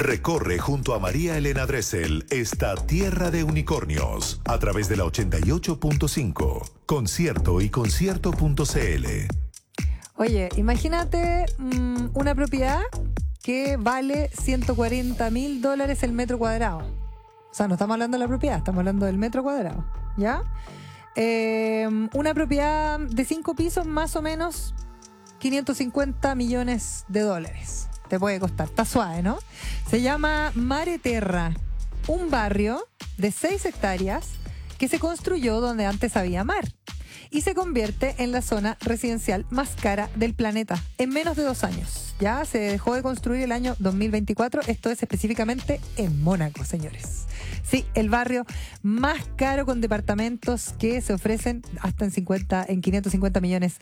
Recorre junto a María Elena Dressel esta tierra de unicornios a través de la 88.5, concierto y concierto.cl. Oye, imagínate una propiedad que vale $140,000 el metro cuadrado. O sea, no estamos hablando de la propiedad, estamos hablando del metro cuadrado, ¿ya? Una propiedad de 5 pisos, más o menos $550 millones. Te puede costar, está suave, ¿no? Se llama Mare Terra, un barrio de 6 hectáreas que se construyó donde antes había mar y se convierte en la zona residencial más cara del planeta en menos de 2 años. Ya se dejó de construir el año 2024, esto es específicamente en Mónaco, señores. Sí, el barrio más caro, con departamentos que se ofrecen hasta en $550 millones.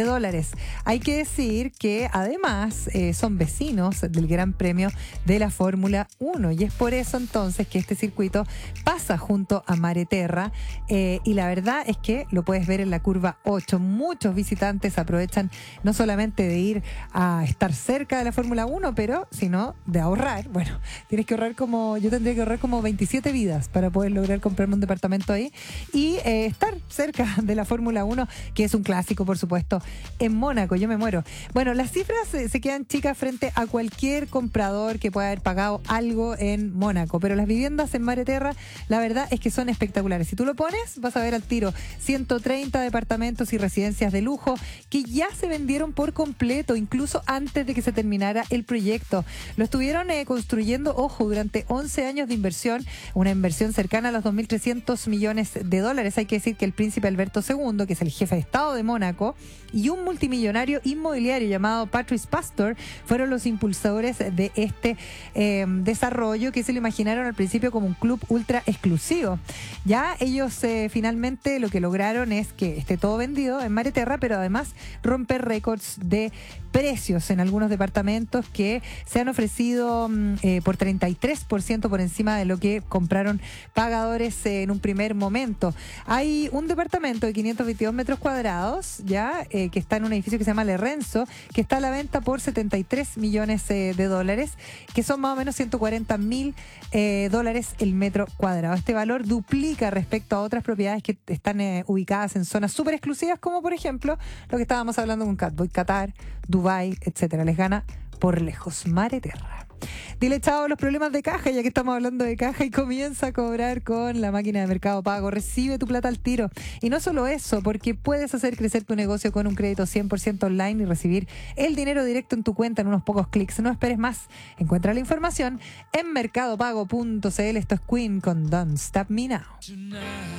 Hay que decir que además son vecinos del Gran Premio de la Fórmula 1 y es por eso entonces que este circuito pasa junto a Mare Terra y la verdad es que lo puedes ver en la curva 8. Muchos visitantes aprovechan no solamente de ir a estar cerca de la Fórmula 1, pero sino de ahorrar. Bueno, yo tendría que ahorrar como 27 vidas para poder lograr comprarme un departamento ahí y estar cerca de la Fórmula 1, que es un clásico, por supuesto, en Mónaco. Yo me muero. Bueno, las cifras se quedan chicas frente a cualquier comprador que pueda haber pagado algo en Mónaco, pero las viviendas en Mare Terra, la verdad es que son espectaculares. Si tú lo pones, vas a ver al tiro 130 departamentos y residencias de lujo que ya se vendieron por completo, incluso antes de que se terminara el proyecto. Lo estuvieron construyendo, ojo, durante 11 años de inversión, una inversión cercana a los $2.300 millones. Hay que decir que el príncipe Alberto II, que es el jefe de Estado de Mónaco, y un multimillonario inmobiliario llamado Patrice Pastor fueron los impulsores de este desarrollo, que se lo imaginaron al principio como un club ultra exclusivo. Ya ellos finalmente lo que lograron es que esté todo vendido en Mare Terra, pero además romper récords de precios en algunos departamentos que se han ofrecido por 33% por encima de lo que compraron pagadores en un primer momento. Hay un departamento de 522 metros cuadrados ya que está en un edificio que se llama Le Renzo, que está a la venta por $73 millones, que son más o menos $140,000 el metro cuadrado. Este valor duplica respecto a otras propiedades que están ubicadas en zonas súper exclusivas, como por ejemplo lo que estábamos hablando con Catboy, Qatar, Dubái, etcétera. Les gana por lejos Mare Terra. Dile chao a los problemas de caja, ya que estamos hablando de caja, y comienza a cobrar con la máquina de Mercado Pago. Recibe tu plata al tiro. Y no solo eso, porque puedes hacer crecer tu negocio con un crédito 100% online y recibir el dinero directo en tu cuenta en unos pocos clics. No esperes más. Encuentra la información en mercadopago.cl. Esto es Queen con Don't Stop Me Now.